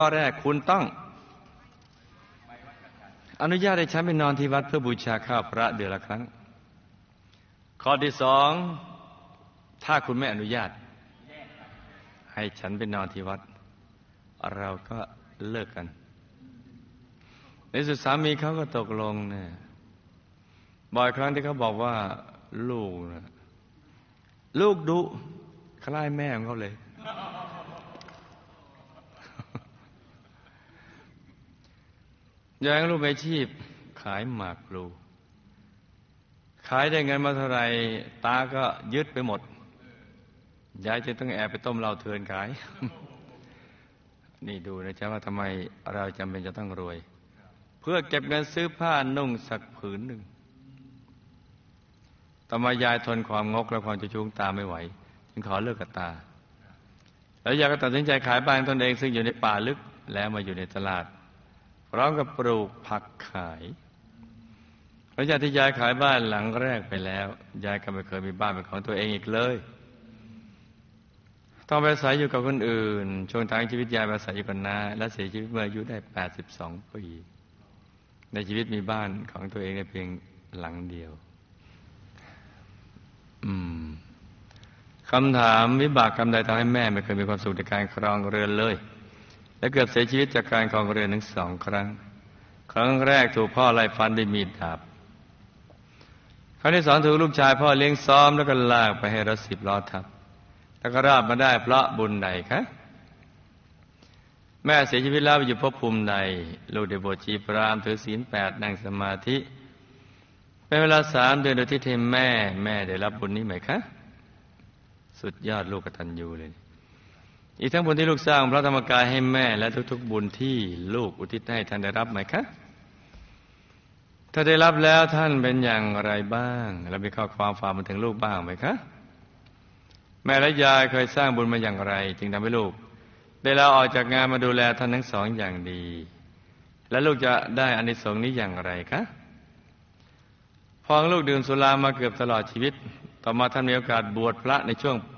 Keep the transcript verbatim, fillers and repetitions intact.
ข้อแรกคุณต้องอนุญาตให้ฉันไปนอนที่วัดเพื่อบูชาข้าวพระเดือนละครั้งข้อที่สองถ้าคุณไม่อนุญาตให้ฉันไปนอนที่วัดเราก็เลิกกันในสุดสามีเขาก็ตกลงเนี่ยบ่อยครั้งที่เขาบอกว่าลูกนะลูกดุคล้ายแม่ของเขาเลยอย่างลูกอาชีพขายหมากพลูขายได้เงินมาเท่าไหร่ตาก็ยึดไปหมดยายจะต้องแอบไปต้มเหล้าเถื่อนขาย นี่ดูนะจ๊ะว่าทำไมเราจำเป็นจะต้องรวยเพื่อเก็บเงินซื้อผ้านุ่งสักผืนหนึ่งต่อมายายทนความงกและความจะชุ้งตาไม่ไหวจึงขอเลิกกับตาแล้วยายก็ตัดสินใจขายบ้านตนเองซึ่งอยู่ในป่าลึกแล้วมาอยู่ในตลาดพร้อมกับปลูกผักขายหลังจากที่ยายขายบ้านหลังแรกไปแล้วยายก็ไม่เคยมีบ้านเป็นของตัวเองอีกเลยต้องไปอาศัยอยู่กับคนอื่นช่วงท้ายชีวิตยายไปอาศัยอยู่กับน้าและเสียชีวิตเมื่ออายุได้แปดสิบสองปีในชีวิตมีบ้านของตัวเองในเพียงหลังเดียวอืมคำถามวิบากกรรมใดทำให้แม่ไม่เคยมีความสุขในการครองเรือนเลยและเกือบเสียชีวิตจากการครองเรือนถึงสองครั้งครั้งแรกถูกพ่อไล่ฟันด้วยมีดดาบครั้งที่สองถูกลูกชายพ่อเลี้ยงซ้อมแล้วก็ลากไปให้รถสิบล้อทับแล้วก็ราบมาได้เพราะบุญใดคะแม่เสียชีวิตแล้วไปอยู่ภพภูมิใดลูกได้บวชชีพรามถือศีลแปดนั่งสมาธิเป็นเวลาสามเดือนโดยที่เทมแม่แม่ได้รับบุญนี้ไหมคะสุดยอดลูกกตัญญูเลยอีกทั้งบุญที่ลูกสร้างพระธรรมกายให้แม่และทุกๆบุญที่ลูกอุทิศให้ท่านได้รับไหมคะถ้าได้รับแล้วท่านเป็นอย่างไรบ้างและมีข้อความฝากมาถึงลูกบ้างไหมคะแม่และยายเคยสร้างบุญมาอย่างไรจึงทำให้ลูกได้ลาออกจากงานมาดูแลท่านทั้งสองอย่างดีและลูกจะได้อานิสงส์นี้อย่างไรคะพอลูกดื่มสุรามาเกือบตลอดชีวิตต่อมาท่านมีโอกาสบวชพระในช่วง